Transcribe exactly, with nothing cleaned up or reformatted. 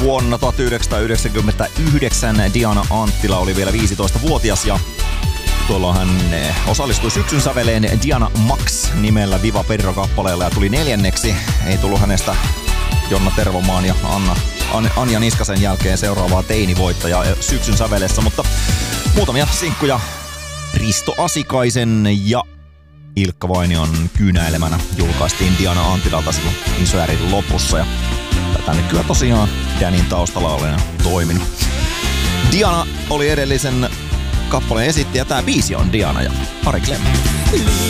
Vuonna tuhatyhdeksänsataayhdeksänkymmentäyhdeksän Diana Anttila oli vielä viisitoistavuotias ja tuolloin hän osallistui syksyn säveleen Diana Max nimellä Viva Pedro-kappaleella ja tuli neljänneksi. Ei tullut hänestä Jonna Tervomaan ja Anna, An, Anja Niskasen jälkeen seuraavaa teinivoittajaa syksyn sävelessä, mutta muutamia sinkkuja Risto Asikaisen ja Ilkka Vainion kyynäilemänä julkaistiin Diana Anttilalta silloin Isoärin lopussa ja tätä nykyään tosiaan Danin taustalla olen toiminut. Diana oli edellisen kappaleen esittäjä, tää biisi on Diana ja Ari Klemmen.